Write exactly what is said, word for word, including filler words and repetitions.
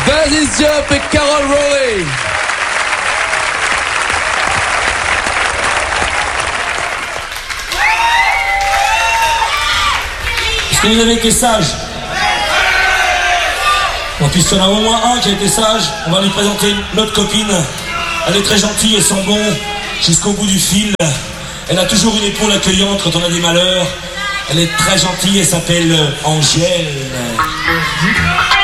Basis Diop et Carol Rowley. Est-ce que vous avez été sage? Bon, puisqu'il y en a au moins un qui a été sage, on va lui présenter notre copine. Elle est très gentille et sent bon jusqu'au bout du fil. Elle a toujours une épaule accueillante quand on a des malheurs. Elle est très gentille, elle s'appelle Angèle.